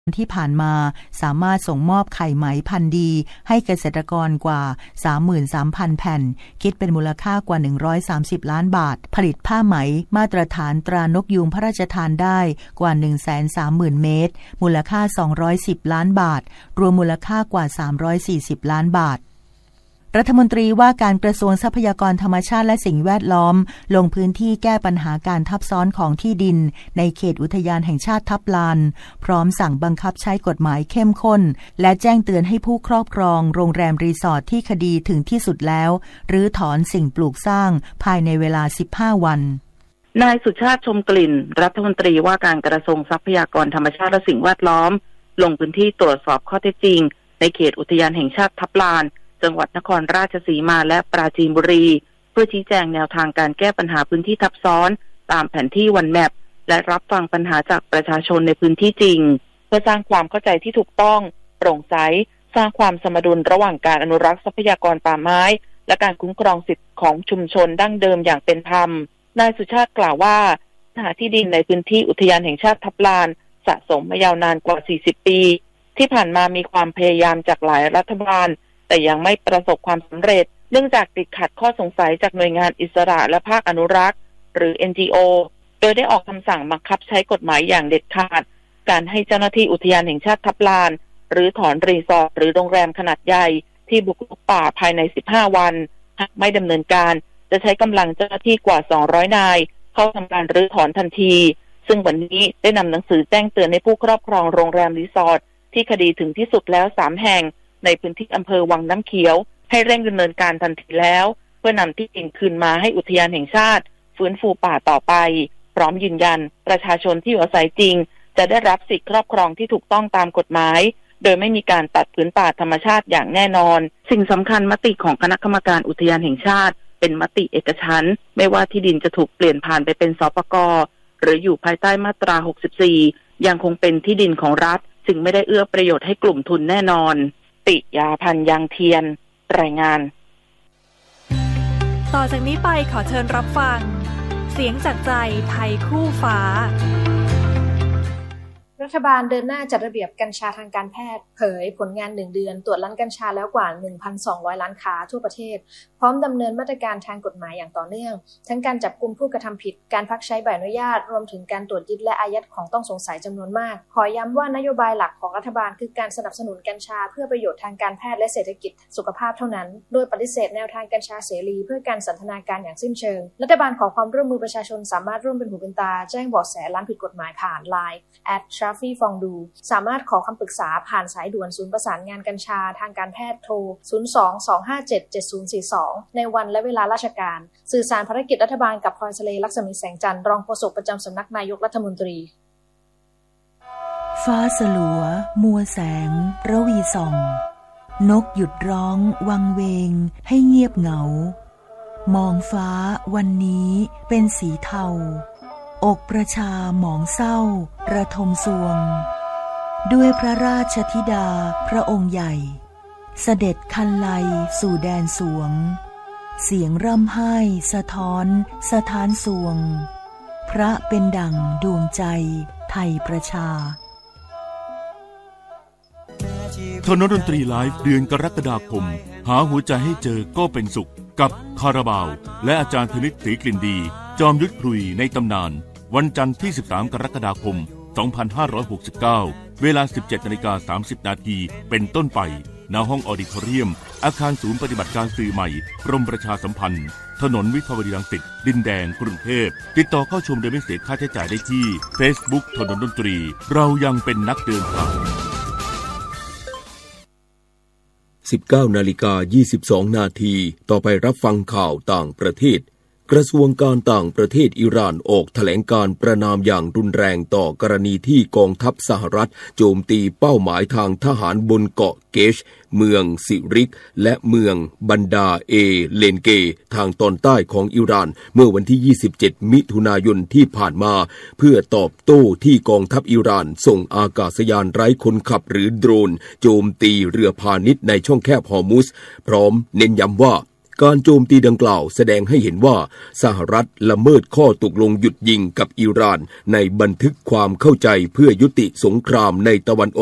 ที่ผ่านมาสามารถส่งมอบไข่ไหมพันธุ์ดีให้เกษตรกรกว่า 33,000 แผ่นคิดเป็นมูลค่ากว่า130ล้านบาทผลิตผ้าไหมมาตรฐานตรานกยูงพระราชทานได้กว่า 130,000 เมตรมูลค่า210ล้านบาทรวมมูลค่ากว่า340ล้านบาทรัฐมนตรีว่าการกระทรวงทรัพยากรธรรมชาติและสิ่งแวดล้อมลงพื้นที่แก้ปัญหาการทับซ้อนของที่ดินในเขตอุทยานแห่งชาติทับลานพร้อมสั่งบังคับใช้กฎหมายเข้มข้นและแจ้งเตือนให้ผู้ครอบครองโรงแรมรีสอร์ทที่คดีถึงที่สุดแล้วรื้อถอนสิ่งปลูกสร้างภายในเวลา15วันนายสุชาติชมกลิ่นรัฐมนตรีว่าการกระทรวงทรัพยากรธรรมชาติและสิ่งแวดล้อมลงพื้นที่ตรวจสอบข้อเท็จจริงในเขตอุทยานแห่งชาติทับลานจังหวัดนครราชสีมาและปราจีนบุรีเพื่อชี้แจงแนวทางการแก้ปัญหาพื้นที่ทับซ้อนตามแผนที่วันแมปและรับฟังปัญหาจากประชาชนในพื้นที่จริงเพื่อสร้างความเข้าใจที่ถูกต้องโปร่งใสสร้างความสมดุลระหว่างการอนุรักษ์ทรัพยากรป่าไม้และการคุ้มครองสิทธิของชุมชนดั้งเดิมอย่างเป็นธรรมนายสุชาติกล่าวว่าปัญหาที่ดินในพื้นที่อุทยานแห่งชาติทับลานสะสมมายาวนานกว่า40ปีที่ผ่านมามีความพยายามจากหลายรัฐบาลแต่ยังไม่ประสบความสำเร็จเนื่องจากติดขัดข้อสงสัยจากหน่วยงานอิสระและภาคอนุรักษ์หรือ NGO โดยได้ออกคำสั่งบังคับใช้กฎหมายอย่างเด็ดขาดการให้เจ้าหน้าที่อุทยานแห่งชาติทับลานหรือถอนรีสอร์ทหรือโรงแรมขนาดใหญ่ที่บุกรุกป่าภายใน15วันหากไม่ดำเนินการจะใช้กำลังเจ้าหน้าที่กว่า200นายเข้าทำการรื้อถอนทันทีซึ่งวันนี้ได้นำหนังสือแจ้งเตือนให้ผู้ครอบครองโรงแรมรีสอร์ทที่คดีถึงที่สุดแล้ว3แห่งในพื้นที่อำเภอวังน้ำเขียวให้เร่งดำเนินการทันทีแล้วเพื่อนำที่ดินคืนมาให้อุทยานแห่งชาติฟื้นฟูป่าต่อไปพร้อมยืนยันประชาชนที่อยู่อาศัยจริงจะได้รับสิทธิครอบครองที่ถูกต้องตามกฎหมายโดยไม่มีการตัดผืนป่าธรรมชาติอย่างแน่นอนสิ่งสำคัญมติของคณะกรรมการอุทยานแห่งชาติเป็นมติเอกฉันท์ไม่ว่าที่ดินจะถูกเปลี่ยนผ่านไปเป็นสปก.หรืออยู่ภายใต้มาตรา64ยังคงเป็นที่ดินของรัฐจึงไม่ได้เอื้อประโยชน์ให้กลุ่มทุนแน่นอนปิยาพันธ์ยังเทียนรายงานต่อจากนี้ไปขอเชิญรับฟังเสียงจากใจไทยคู่ฟ้ารัฐบาลเดินหน้าจัดระเบียบกัญชาทางการแพทย์เผยผลงาน1เดือนตรวจร้านกัญชาแล้วกว่า 1,200 ร้านค้าทั่วประเทศพร้อมดำเนินมาตรการทางกฎหมายอย่างต่อเนื่องทั้งการจับกุมผู้กระทำผิดการพักใช้ใบอนุญาตรวมถึงการตรวจยึดและอายัดของต้องสงสัยจำนวนมากขอย้ำว่านโยบายหลักของรัฐบาลคือการสนับสนุนกัญชาเพื่อประโยชน์ทางการแพทย์และเศรษฐกิจสุขภาพเท่านั้นโดยปฏิเสธแนวทางกัญชาเสรีเพื่อการสันทนาการอย่างสิ้นเชิงรัฐบาลขอความร่วมมือประชาชนสามารถร่วมเป็นหูเป็นตาแจ้งเบาะแสร้านผิดกฎหมายผ่าน LINE @Shafi-Fongduสามารถขอคำปรึกษาผ่านสายด่วนศูนย์ประสานงานกัญชาทางการแพทย์โทร 02-257-7042 ในวันและเวลาราชการสื่อสารภารกิจรัฐบาลกับพลอยทะเลลักษมีแสงจันทร์รองโฆษกประจำสำนักนายกรัฐมนตรีฟ้าสลัวมัวแสงระวีส่องนกหยุดร้องวังเวงให้เงียบเหงามองฟ้าวันนี้เป็นสีเทาอกประชาหมองเศร้าระทมสวงด้วยพระราชธิดาพระองค์ใหญ่เสด็จคันไลสู่แดนสวงเสียงร่ำไห้สะท้อนสถานสวงพระเป็นดั่งดวงใจไทยประชาถนนดนตรีไลฟ์เดือนกรกฎาคมหาหัวใจให้เจอก็เป็นสุขกับคาราบาวและอาจารย์ธนิต ศรีกลิ่นดีจอมยุทธครุยในตำนานวันจันทร์ที่13กรกฎาคม2569เวลา 17:30 น.เป็นต้นไปณห้องออดิทอเรียมอาคารศูนย์ปฏิบัติการสื่อใหม่กรมประชาสัมพันธ์ถนนวิภาวดีรังสิตดินแดงกรุงเทพติดต่อเข้าชมโดยไม่เสียค่าใช้จ่ายได้ที่ Facebook ถนนดนตรีเรายังเป็นนักเดินทาง 19:22 น.ต่อไปรับฟังข่าวต่างประเทศกระทรวงการต่างประเทศอิหร่านออกแถลงการประณามอย่างรุนแรงต่อกรณีที่กองทัพสหรัฐโจมตีเป้าหมายทางทหารบนเกาะเกชเมืองซิริกและเมืองบันดาเลนเกทางตอนใต้ของอิหร่านเมื่อวันที่27มิถุนายนที่ผ่านมาเพื่อตอบโต้ที่กองทัพอิหร่านส่งอากาศยานไร้คนขับหรือโดรนโจมตีเรือพาณิชย์ในช่องแคบฮอร์มุซพร้อมเน้นย้ำว่าการโจมตีดังกล่าวแสดงให้เห็นว่าสหรัฐละเมิดข้อตกลงหยุดยิงกับอิหร่านในบันทึกความเข้าใจเพื่อยุติสงครามในตะวันออก